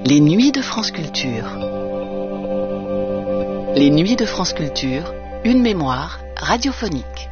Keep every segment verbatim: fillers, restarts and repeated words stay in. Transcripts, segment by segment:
Les nuits de France Culture. Les nuits de France Culture, une mémoire radiophonique.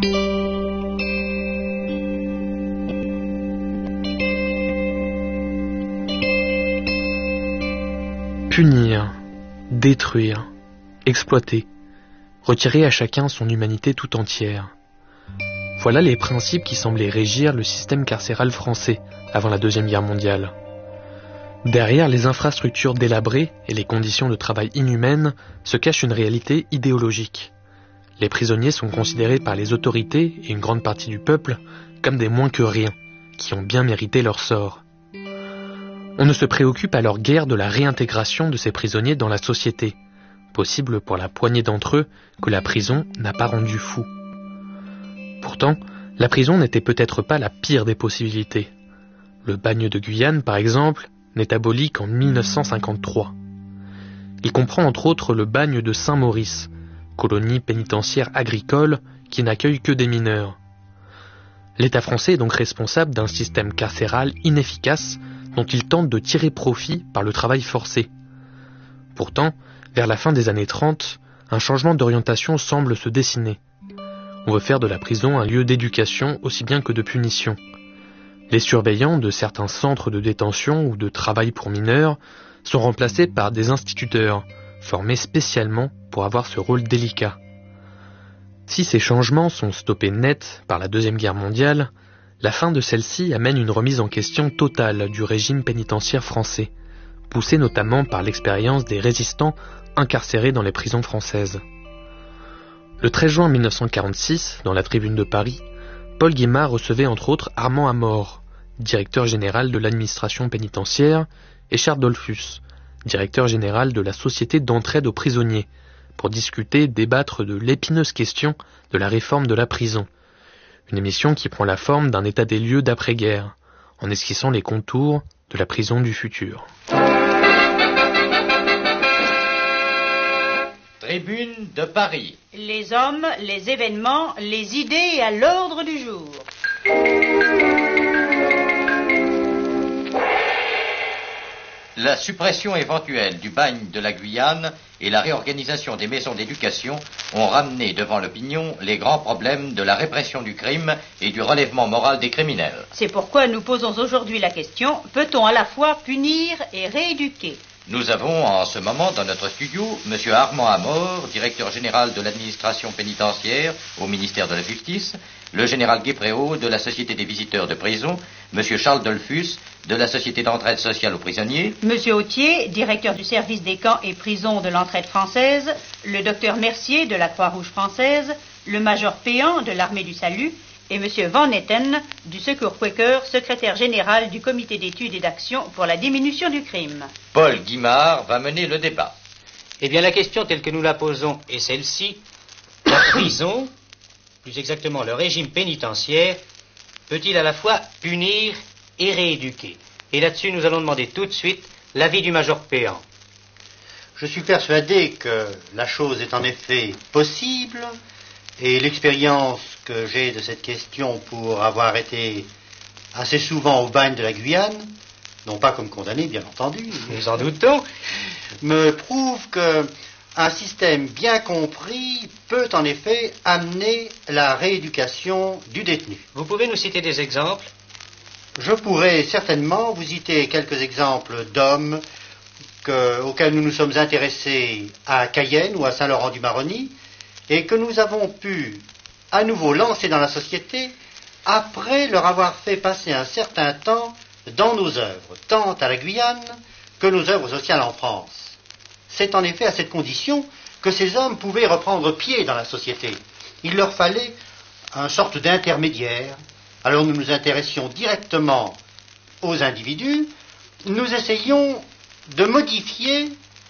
Punir, détruire, exploiter, retirer à chacun son humanité tout entière. Voilà les principes qui semblaient régir le système carcéral français avant la Deuxième Guerre mondiale. Derrière les infrastructures délabrées et les conditions de travail inhumaines se cache une réalité idéologique. Les prisonniers sont considérés par les autorités et une grande partie du peuple comme des moins que rien, qui ont bien mérité leur sort. On ne se préoccupe alors guère de la réintégration de ces prisonniers dans la société, possible pour la poignée d'entre eux que la prison n'a pas rendu fous. Pourtant, la prison n'était peut-être pas la pire des possibilités. Le bagne de Guyane, par exemple, n'est aboli qu'en mille neuf cent cinquante-trois. Il comprend entre autres le bagne de Saint-Maurice, colonie pénitentiaire agricole qui n'accueille que des mineurs. L'État français est donc responsable d'un système carcéral inefficace dont il tente de tirer profit par le travail forcé. Pourtant, vers la fin des années trente, un changement d'orientation semble se dessiner. On veut faire de la prison un lieu d'éducation aussi bien que de punition. Les surveillants de certains centres de détention ou de travail pour mineurs sont remplacés par des instituteurs, formés spécialement pour avoir ce rôle délicat. Si ces changements sont stoppés net par la Deuxième Guerre mondiale, la fin de celle-ci amène une remise en question totale du régime pénitentiaire français, poussée notamment par l'expérience des résistants incarcérés dans les prisons françaises. Le treize juin mille neuf cent quarante-six, dans la Tribune de Paris, Paul Guimard recevait entre autres Armand Amor, directeur général de l'administration pénitentiaire, et Charles Dollfus, directeur général de la Société d'entraide aux prisonniers, pour discuter, débattre de l'épineuse question de la réforme de la prison. Une émission qui prend la forme d'un état des lieux d'après-guerre, en esquissant les contours de la prison du futur. Tribune de Paris. Les hommes, les événements, les idées à l'ordre du jour. La suppression éventuelle du bagne de la Guyane et la réorganisation des maisons d'éducation ont ramené devant l'opinion les grands problèmes de la répression du crime et du relèvement moral des criminels. C'est pourquoi nous posons aujourd'hui la question, peut-on à la fois punir et rééduquer ? Nous avons en ce moment dans notre studio M. Armand Amor, directeur général de l'administration pénitentiaire au ministère de la Justice, le général Guépréau de la Société des visiteurs de prison, M. Charles Dollfus de la Société d'entraide sociale aux prisonniers, M. Autier, directeur du service des camps et prisons de l'entraide française, le docteur Mercier de la Croix-Rouge française, le major Péan de l'armée du salut, et M. Van Etten du Secours Quaker, secrétaire général du comité d'études et d'action pour la diminution du crime. Paul Guimard va mener le débat. Eh bien, la question telle que nous la posons est celle-ci. La prison, plus exactement le régime pénitentiaire, peut-il à la fois punir et rééduquer? Et là-dessus, nous allons demander tout de suite l'avis du major Péan. Je suis persuadé que la chose est en effet possible, et l'expérience que j'ai de cette question pour avoir été assez souvent au bagne de la Guyane, non pas comme condamné bien entendu, nous en doutons, me prouve que un système bien compris peut en effet amener la rééducation du détenu. Vous pouvez nous citer des exemples? Je pourrais certainement vous citer quelques exemples d'hommes que, auxquels nous nous sommes intéressés à Cayenne ou à Saint-Laurent-du-Maroni, et que nous avons pu à nouveau lancer dans la société après leur avoir fait passer un certain temps dans nos œuvres, tant à la Guyane que nos œuvres sociales en France. C'est en effet à cette condition que ces hommes pouvaient reprendre pied dans la société. Il leur fallait une sorte d'intermédiaire. Alors nous nous intéressions directement aux individus, nous essayons de modifier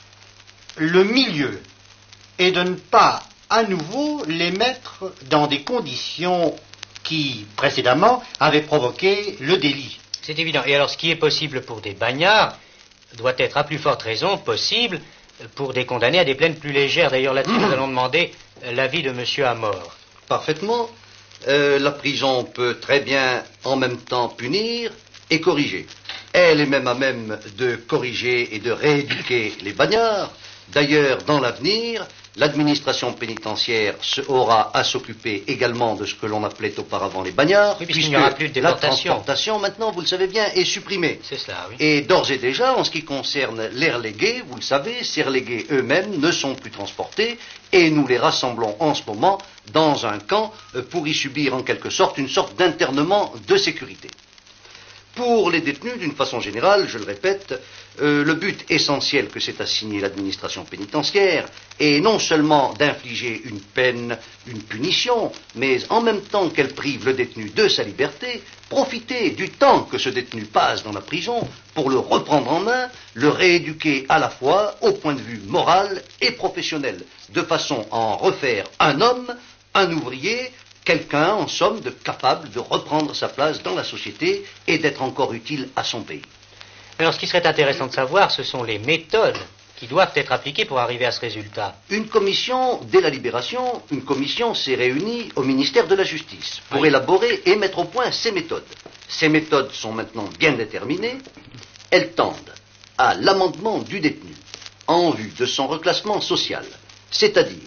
le milieu et de ne pas à nouveau les mettre dans des conditions qui, précédemment, avaient provoqué le délit. C'est évident. Et alors, ce qui est possible pour des bagnards doit être, à plus forte raison, possible pour des condamnés à des peines plus légères. D'ailleurs, là-dessus, nous allons demander l'avis de M. Amor. Parfaitement. Euh, la prison peut très bien, en même temps, punir et corriger. Elle est même à même de corriger et de rééduquer les bagnards. D'ailleurs, dans l'avenir, l'administration pénitentiaire se, aura à s'occuper également de ce que l'on appelait auparavant les bagnards, oui, puisqu'il n'y aura plus de déportation. La transportation, maintenant, vous le savez bien, est supprimée. C'est cela, oui. Et d'ores et déjà, en ce qui concerne les relégués, vous le savez, ces relégués eux-mêmes ne sont plus transportés et nous les rassemblons en ce moment dans un camp pour y subir en quelque sorte une sorte d'internement de sécurité. Pour les détenus, d'une façon générale, je le répète, euh, le but essentiel que s'est assigné l'administration pénitentiaire est non seulement d'infliger une peine, une punition, mais en même temps qu'elle prive le détenu de sa liberté, profiter du temps que ce détenu passe dans la prison pour le reprendre en main, le rééduquer à la fois au point de vue moral et professionnel, de façon à en refaire un homme, un ouvrier, quelqu'un, en somme, de capable de reprendre sa place dans la société et d'être encore utile à son pays. Alors, ce qui serait intéressant de savoir, ce sont les méthodes qui doivent être appliquées pour arriver à ce résultat. Une commission, dès la libération, une commission s'est réunie au ministère de la Justice pour oui. élaborer et mettre au point ces méthodes. Ces méthodes sont maintenant bien déterminées. Elles tendent à l'amendement du détenu en vue de son reclassement social, c'est-à-dire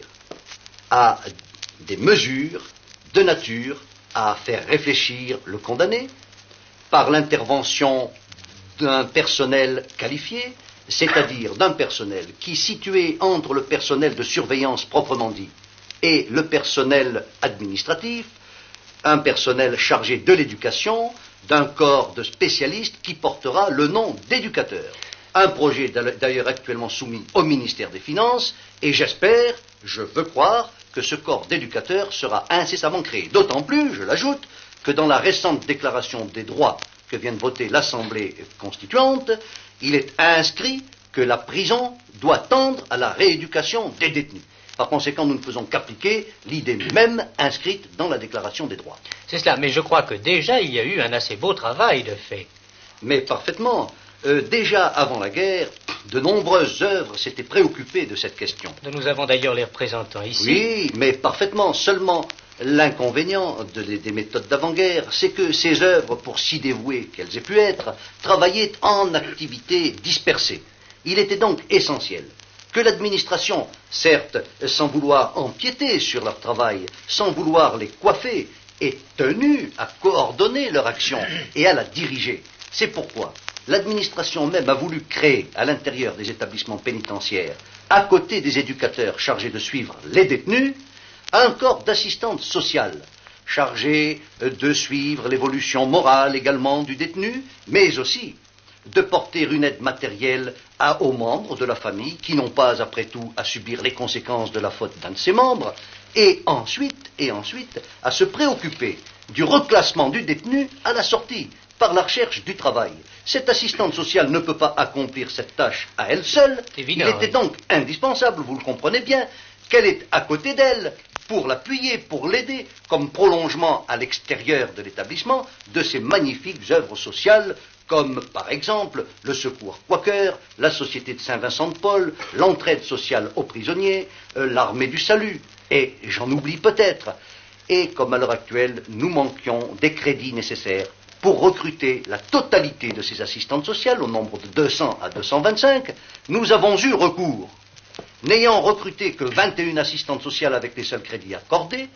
à des mesures de nature à faire réfléchir le condamné par l'intervention d'un personnel qualifié, c'est-à-dire d'un personnel qui, situé entre le personnel de surveillance proprement dit et le personnel administratif, un personnel chargé de l'éducation, d'un corps de spécialistes qui portera le nom d'éducateur. Un projet d'ailleurs actuellement soumis au ministère des Finances, et j'espère, je veux croire, que ce corps d'éducateurs sera incessamment créé. D'autant plus, je l'ajoute, que dans la récente déclaration des droits que vient de voter l'Assemblée constituante, il est inscrit que la prison doit tendre à la rééducation des détenus. Par conséquent, nous ne faisons qu'appliquer l'idée même inscrite dans la déclaration des droits. C'est cela, mais je crois que déjà il y a eu un assez beau travail de fait. Mais parfaitement. Euh, déjà avant la guerre, de nombreuses œuvres s'étaient préoccupées de cette question. Nous avons d'ailleurs les représentants ici. Oui, mais parfaitement. Seulement, l'inconvénient de, des méthodes d'avant-guerre, c'est que ces œuvres, pour si dévouées qu'elles aient pu être, travaillaient en activités dispersées. Il était donc essentiel que l'administration, certes, sans vouloir empiéter sur leur travail, sans vouloir les coiffer, ait tenu à coordonner leur action et à la diriger. C'est pourquoi l'administration même a voulu créer à l'intérieur des établissements pénitentiaires, à côté des éducateurs chargés de suivre les détenus, un corps d'assistantes sociales chargé de suivre l'évolution morale également du détenu, mais aussi de porter une aide matérielle à, aux membres de la famille qui n'ont pas, après tout, à subir les conséquences de la faute d'un de ses membres, et ensuite, et ensuite, à se préoccuper du reclassement du détenu à la sortie, par la recherche du travail. Cette assistante sociale ne peut pas accomplir cette tâche à elle seule. Évident, Il était donc indispensable, vous le comprenez bien, qu'elle est à côté d'elle pour l'appuyer, pour l'aider, comme prolongement à l'extérieur de l'établissement de ces magnifiques œuvres sociales, comme par exemple le Secours Quaker, la Société de Saint-Vincent-de-Paul, l'entraide sociale aux prisonniers, euh, l'Armée du Salut, et j'en oublie peut-être. Et comme à l'heure actuelle, nous manquions des crédits nécessaires pour recruter la totalité de ces assistantes sociales, au nombre de deux cents à deux cent vingt-cinq, nous avons eu recours, n'ayant recruté que vingt et une assistantes sociales avec les seuls crédits accordés,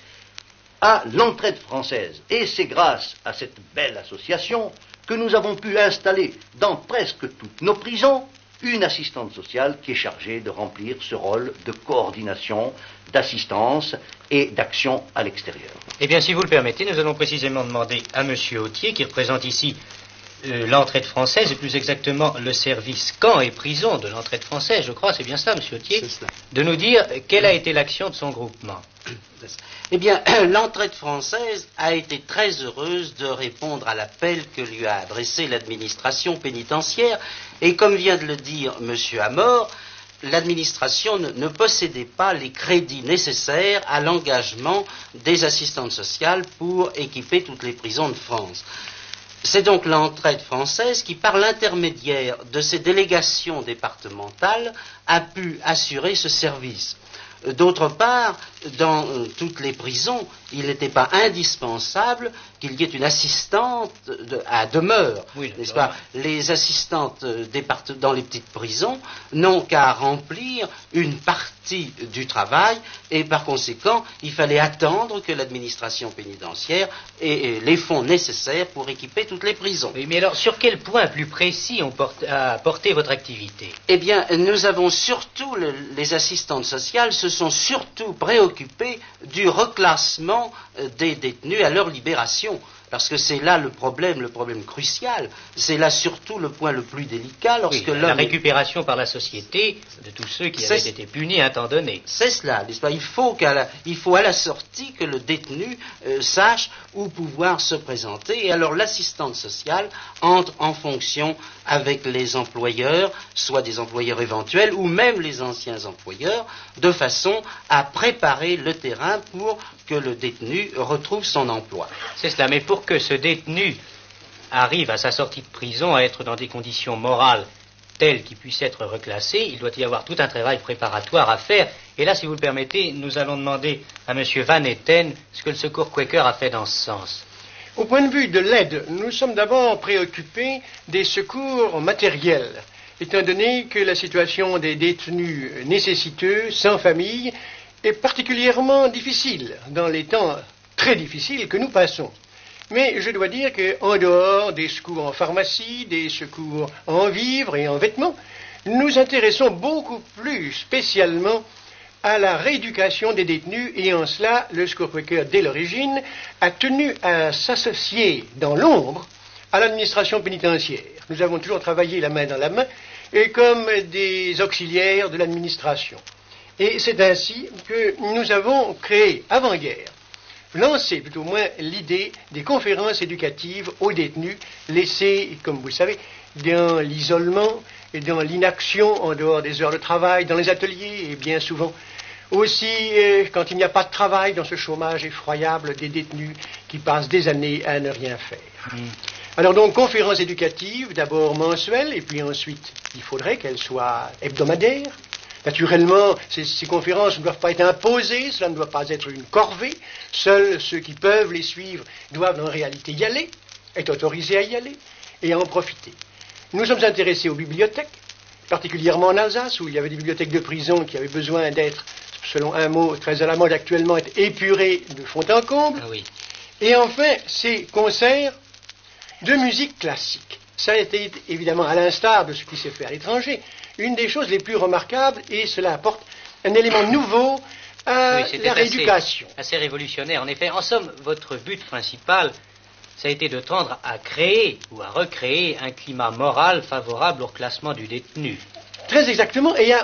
à l'entraide française. Et c'est grâce à cette belle association que nous avons pu installer dans presque toutes nos prisons une assistante sociale qui est chargée de remplir ce rôle de coordination, d'assistance et d'action à l'extérieur. Eh bien, si vous le permettez, nous allons précisément demander à M. Autier, qui représente ici euh, l'entraide française, et plus exactement le service camp et prison de l'entraide française, je crois, c'est bien ça, M. Autier, de nous dire quelle a été l'action de son groupement. Eh bien, l'entraide française a été très heureuse de répondre à l'appel que lui a adressé l'administration pénitentiaire, et comme vient de le dire M. Amor, l'administration ne, ne possédait pas les crédits nécessaires à l'engagement des assistantes sociales pour équiper toutes les prisons de France. C'est donc l'entraide française qui, par l'intermédiaire de ses délégations départementales, a pu assurer ce service. D'autre part, dans euh, toutes les prisons, il n'était pas indispensable qu'il y ait une assistante de, à demeure, oui, n'est-ce pas? Les assistantes euh, départ- dans les petites prisons n'ont qu'à remplir une partie du travail et par conséquent, il fallait attendre que l'administration pénitentiaire ait, ait les fonds nécessaires pour équiper toutes les prisons. Oui, mais alors, sur quel point plus précis on porte, a porté votre activité? Eh bien, nous avons surtout, le, les assistantes sociales se sont surtout préoccupées du reclassement euh, des détenus à leur libération. Parce que c'est là le problème, le problème crucial. C'est là surtout le point le plus délicat lorsque oui, l'homme... La récupération par la société de tous ceux qui avaient été punis un temps donné. C'est cela, n'est-ce pas? Il faut, qu'à la, il faut à la sortie que le détenu euh, sache où pouvoir se présenter. Et alors l'assistante sociale entre en fonction avec les employeurs, soit des employeurs éventuels ou même les anciens employeurs, de façon à préparer le terrain pour que le détenu retrouve son emploi. C'est cela, mais pour que ce détenu arrive à sa sortie de prison à être dans des conditions morales telles qu'il puisse être reclassé, il doit y avoir tout un travail préparatoire à faire. Et là, si vous le permettez, nous allons demander à M. Van Etten ce que le Secours Quaker a fait dans ce sens. Au point de vue de l'aide, nous sommes d'abord préoccupés des secours matériels, étant donné que la situation des détenus nécessiteux, sans famille, est particulièrement difficile dans les temps très difficiles que nous passons. Mais je dois dire qu'en dehors des secours en pharmacie, des secours en vivres et en vêtements, nous intéressons beaucoup plus spécialement à la rééducation des détenus, et en cela, le Secours Quaker, dès l'origine, a tenu à s'associer dans l'ombre à l'administration pénitentiaire. Nous avons toujours travaillé la main dans la main, et comme des auxiliaires de l'administration. Et c'est ainsi que nous avons créé, avant-guerre, lancé plutôt moins l'idée des conférences éducatives aux détenus, laissés, comme vous le savez, dans l'isolement et dans l'inaction en dehors des heures de travail, dans les ateliers, et bien souvent aussi euh, quand il n'y a pas de travail, dans ce chômage effroyable des détenus qui passent des années à ne rien faire. Mmh. Alors donc, conférences éducatives, d'abord mensuelles, et puis ensuite, il faudrait qu'elles soient hebdomadaires. Naturellement, ces, ces conférences ne doivent pas être imposées, cela ne doit pas être une corvée. Seuls ceux qui peuvent les suivre doivent en réalité y aller, être autorisés à y aller et à en profiter. Nous sommes intéressés aux bibliothèques, particulièrement en Alsace, où il y avait des bibliothèques de prison qui avaient besoin d'être, selon un mot très à la mode actuellement, être épurées de fond en comble. Ah oui. Et enfin, ces concerts de musique classique. Ça a été évidemment, à l'instar de ce qui s'est fait à l'étranger, une des choses les plus remarquables, et cela apporte un élément nouveau à oui, la rééducation. Assez, assez révolutionnaire. En effet, en somme, votre but principal, ça a été de tendre à créer ou à recréer un climat moral favorable au reclassement du détenu. Très exactement, et à